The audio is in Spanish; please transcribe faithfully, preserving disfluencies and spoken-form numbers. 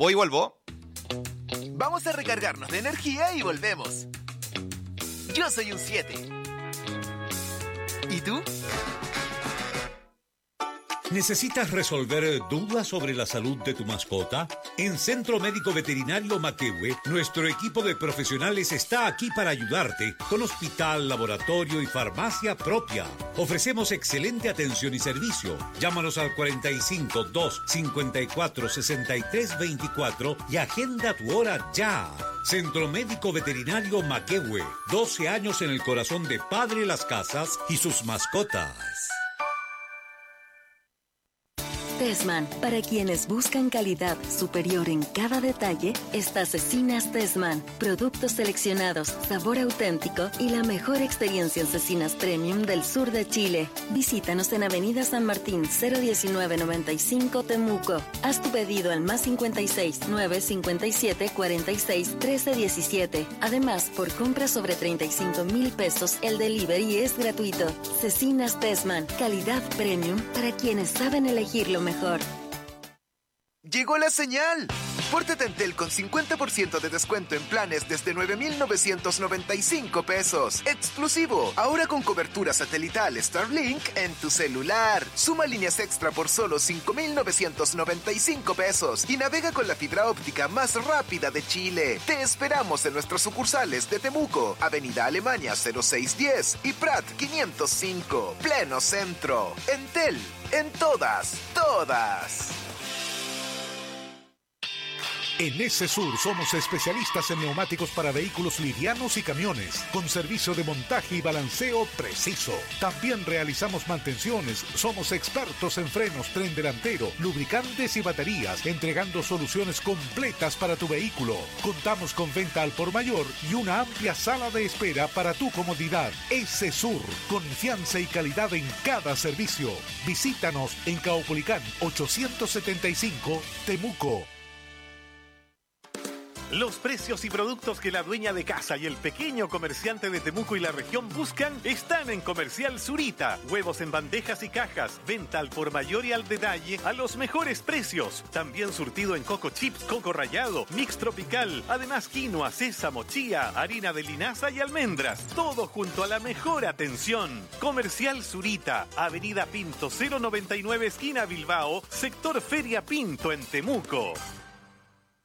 Voy y vuelvo. Vamos a recargarnos de energía y volvemos. Yo soy un siete. ¿Y tú? ¿Necesitas resolver dudas sobre la salud de tu mascota? En Centro Médico Veterinario Maquehue, nuestro equipo de profesionales está aquí para ayudarte con hospital, laboratorio y farmacia propia. Ofrecemos excelente atención y servicio. Llámanos al cuarenta y cinco, dos, cincuenta y cuatro, sesenta y tres veinticuatro y agenda tu hora ya. Centro Médico Veterinario Maquehue, doce años en el corazón de Padre Las Casas y sus mascotas. Tessman, para quienes buscan calidad superior en cada detalle, está Cecinas Tessman. Productos seleccionados, sabor auténtico y la mejor experiencia en cecinas premium del sur de Chile. Visítanos en Avenida San Martín cero diecinueve noventa y cinco Temuco. Haz tu pedido al más cincuenta y seis, nueve cincuenta y siete, cuarenta y seis, trece diecisiete. Además, por compra sobre treinta y cinco mil pesos, el delivery es gratuito. Cecinas Tessman, calidad premium para quienes saben elegir lo mejor. Mejor. ¡Llegó la señal! Pórtate en Entel con cincuenta por ciento de descuento en planes desde nueve mil novecientos noventa y cinco pesos. ¡Exclusivo! Ahora con cobertura satelital Starlink en tu celular. Suma líneas extra por solo cinco mil novecientos noventa y cinco pesos y navega con la fibra óptica más rápida de Chile. Te esperamos en nuestras sucursales de Temuco, Avenida Alemania cero seis diez y Prat quinientos cinco. Pleno Centro. Entel. En todas, todas. En S-Sur somos especialistas en neumáticos para vehículos livianos y camiones, con servicio de montaje y balanceo preciso. También realizamos mantenciones, somos expertos en frenos, tren delantero, lubricantes y baterías, entregando soluciones completas para tu vehículo. Contamos con venta al por mayor y una amplia sala de espera para tu comodidad. S-Sur, confianza y calidad en cada servicio. Visítanos en Caupolicán ochocientos setenta y cinco, Temuco. Los precios y productos que la dueña de casa y el pequeño comerciante de Temuco y la región buscan están en Comercial Zurita. Huevos en bandejas y cajas, venta al por mayor y al detalle a los mejores precios. También surtido en coco chips, coco rallado, mix tropical, además quinoa, sésamo, chía, harina de linaza y almendras. Todo junto a la mejor atención. Comercial Zurita, Avenida Pinto cero noventa y nueve, esquina Bilbao, sector Feria Pinto en Temuco.